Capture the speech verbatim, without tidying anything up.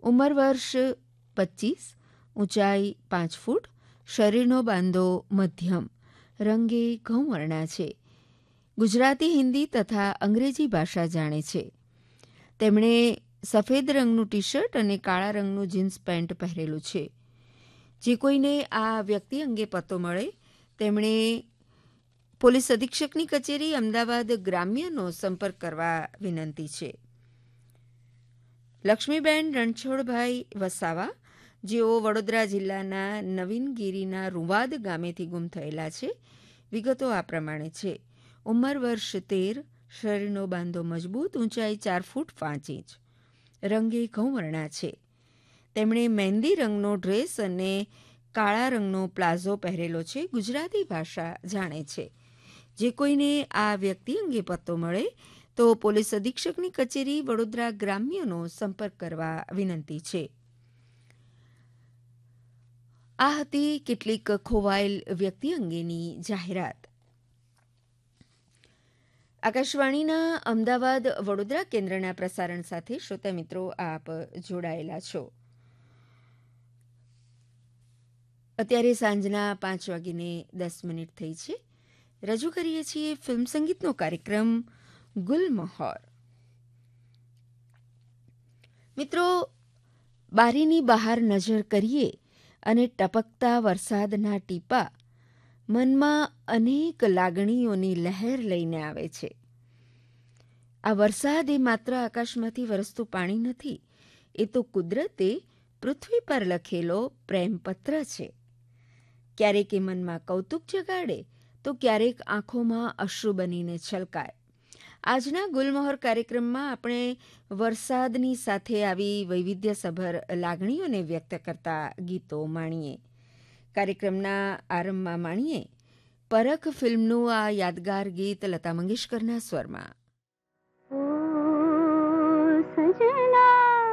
ઉંમર વર્ષ પચીસ, ઊંચાઈ પાંચ ફૂટ, શરીરનો બાંધો મધ્યમ, રંગે ઘઉં વર્ણા છે. ગુજરાતી, હિન્દી તથા અંગ્રેજી ભાષા જાણે છે. તેમણે સફેદ રંગનું ટી શર્ટ અને કાળા રંગનું જીન્સ પેન્ટ પહેરેલું છે. જે કોઈને આ વ્યક્તિ અંગે પતો મળે તેમણે પોલીસ અધિક્ષકની કચેરી અમદાવાદ ગ્રામ્યનો સંપર્ક કરવા વિનંતી છે. લક્ષ્મીબેન રણછોડભાઈ વસાવા, જેઓ વડોદરા જિલ્લાના નવીનગીરીના રૂવાદ ગામેથી ગુમ થયેલા છે. વિગતો આ પ્રમાણે છે. ઉંમર વર્ષ તેર, શરીરનો બાંધો મજબૂત, ઊંચાઈ ચાર ફૂટ પાંચ ઇંચ, રંગે ઘઉં વર્ણા છે. તેમણે મહેંદી રંગનો ડ્રેસ અને કાળા રંગનો પ્લાઝો પહેરેલો છે. ગુજરાતી ભાષા જાણે છે. જે કોઈને આ વ્યક્તિ અંગે પત્તો મળે તો પોલીસ અધિક્ષકની કચેરી વડોદરા ગ્રામ્યનો સંપર્ક કરવા વિનંતી છે. આ હતી કેટલીક ખોવાયેલ વ્યક્તિ અંગેની જાહેરાત. આકાશવાણીના અમદાવાદ વડોદરા કેન્દ્રના પ્રસારણ સાથે શ્રોતા મિત્રો આપ જોડાયેલા છો. અત્યારે સાંજના પાંચ વાગીને દસ મિનિટ થઈ છે. રજૂ કરીએ છીએ ફિલ્મ સંગીતનો કાર્યક્રમ ગુલમહોર. મિત્રો, બારીની બહાર નજર કરીએ અને ટપકતા વરસાદના ટીપા મનમાં અનેક લાગણીઓની લહેર લઈને આવે છે. આ વરસાદ એ માત્ર આકાશમાંથી વરસતું પાણી નથી, એ તો કુદરતે પૃથ્વી પર લખેલો પ્રેમપત્ર છે. ક્યારેક એ મનમાં કૌતુક જગાડે તો ક્યારેક આંખોમાં અશ્રુ બનીને છલકાય. આજના ગુલમહોર કાર્યક્રમમાં આપણે વરસાદની સાથે આવી વૈવિધ્યસભર લાગણીઓને વ્યક્ત કરતા ગીતો માણીએ. કાર્યક્રમના આરંભમાં માણીએ પરખ ફિલ્મનું આ યાદગાર ગીત લતા મંગેશકરના સ્વરમાં. સજના